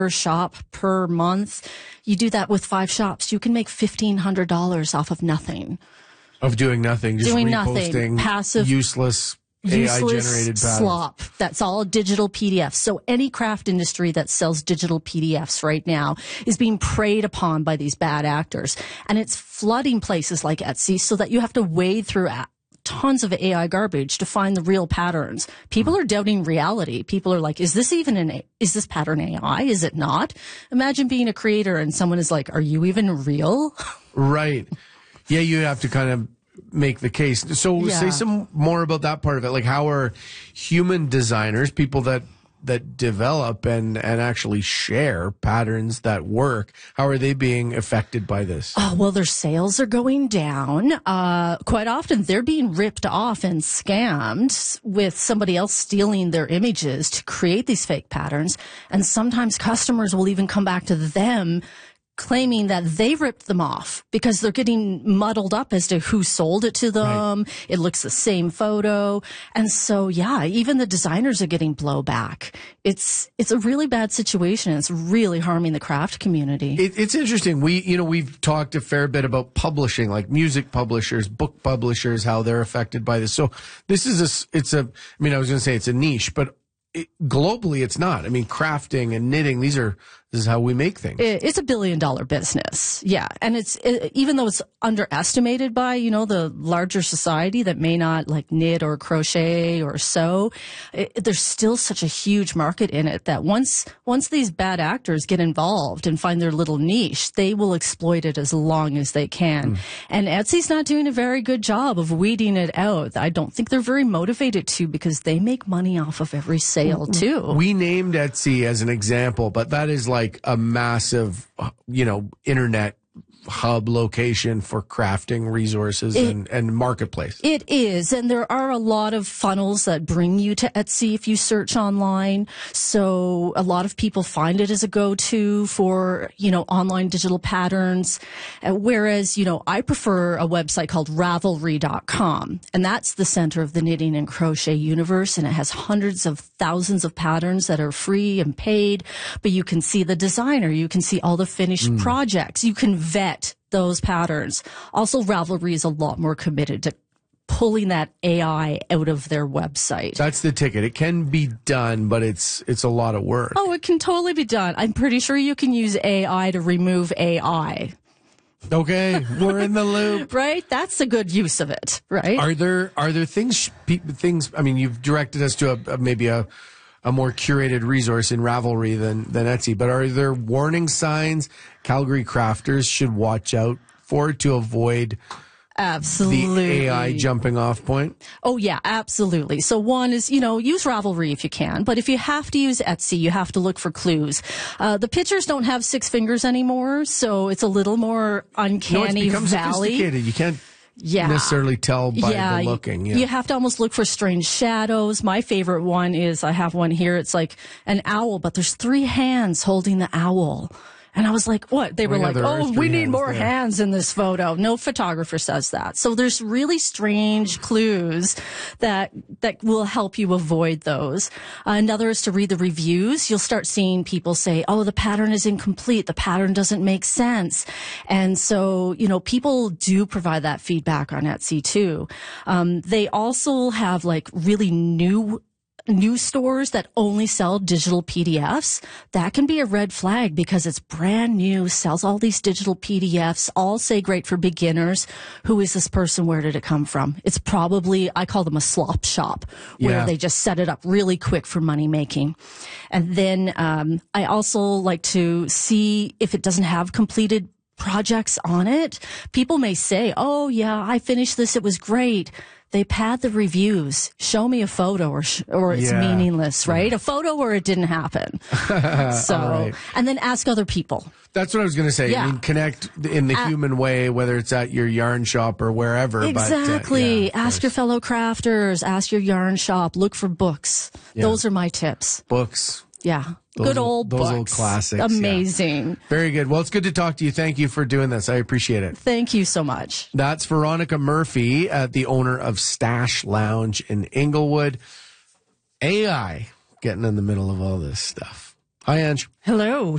shop per month. You do that with 5 shops. You can make $1,500 off of nothing. Of doing nothing, just doing reposting nothing. Passive, useless AI-generated patterns. Slop. That's all digital PDFs. So any craft industry that sells digital PDFs right now is being preyed upon by these bad actors. And it's flooding places like Etsy so that you have to wade through tons of AI garbage to find the real patterns. People are doubting reality. People are like, is this pattern AI? Is it not? Imagine being a creator and someone is like, are you even real? Right. Yeah, you have to kind of make the case. So say some more about that part of it. Like, how are human designers, people that develop and actually share patterns that work, how are they being affected by this? Oh, well, their sales are going down. Quite often they're being ripped off and scammed with somebody else stealing their images to create these fake patterns. And sometimes customers will even come back to them claiming that they ripped them off because they're getting muddled up as to who sold it to them. Right. It looks the same photo. And so, yeah, even the designers are getting blowback. It's a really bad situation. It's really harming the craft community. It's interesting. We've talked a fair bit about publishing, like music publishers, book publishers, how they're affected by this. So this is I was going to say it's a niche, but globally it's not. I mean, crafting and knitting, this is how we make things. It's $1 billion business. Yeah. And even though it's underestimated by, the larger society that may not like knit or crochet or sew, there's still such a huge market in it that once these bad actors get involved and find their little niche, they will exploit it as long as they can. And Etsy's not doing a very good job of weeding it out. I don't think they're very motivated to, because they make money off of every sale too. We named Etsy as an example, but that is like a massive, internet hub location for crafting resources and marketplace. It is. And there are a lot of funnels that bring you to Etsy if you search online. So a lot of people find it as a go-to for, online digital patterns. Whereas, I prefer a website called Ravelry.com. And that's the center of the knitting and crochet universe. And it has hundreds of thousands of patterns that are free and paid. But you can see the designer. You can see all the finished projects. You can vet those patterns. Also, Ravelry is a lot more committed to pulling that AI out of their website. That's the ticket. It can be done, but it's a lot of work. Oh, it can totally be done. I'm pretty sure you can use AI to remove AI. Okay, we're in the loop. Right? That's a good use of it, right? Are there things, I mean, you've directed us to maybe a more curated resource in Ravelry than Etsy, but are there warning signs Calgary crafters should watch out for to avoid absolutely the AI jumping off point? Oh, yeah, absolutely. So one is, use Ravelry if you can, but if you have to use Etsy, you have to look for clues. The pictures don't have 6 fingers anymore, so it's a little more uncanny it's become valley. Sophisticated. You can't necessarily tell by the looking. You have to almost look for strange shadows. My favorite one is, I have one here. It's like an owl, but there's 3 hands holding the owl. And I was like, what? They were like, we need more hands in this photo. No photographer says that. So there's really strange clues that will help you avoid those. Another is to read the reviews. You'll start seeing people say, oh, the pattern is incomplete. The pattern doesn't make sense. And so, people do provide that feedback on Etsy too. They also have like really new stores that only sell digital PDFs. That can be a red flag because it's brand new, sells all these digital PDFs, all say great for beginners. Who is this person? Where did it come from? It's probably, I call them a slop shop, where they just set it up really quick for money making. And then I also like to see if it doesn't have completed projects on it. People may say, oh yeah, I finished this, it was great. They pad the reviews. Show me a photo or it's meaningless, right? A photo or it didn't happen. So, and then ask other people. That's what I was going to say. Yeah. I mean, connect in the human way, whether it's at your yarn shop or wherever. Exactly. But, ask your fellow crafters. Ask your yarn shop. Look for books. Yeah. Those are my tips. Books. Yeah. Good old books. Those old classics. Amazing. Yeah. Very good. Well, it's good to talk to you. Thank you for doing this. I appreciate it. Thank you so much. That's Veronica Murphy, the owner of Stash Lounge in Inglewood. AI getting in the middle of all this stuff. Hi, Ange. Hello.